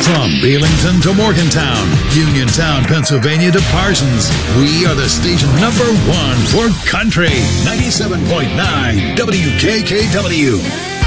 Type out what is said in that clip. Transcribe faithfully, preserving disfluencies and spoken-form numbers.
From Belington to Morgantown, Uniontown, Pennsylvania to Parsons, we are the station number one for country. ninety-seven point nine W K K W.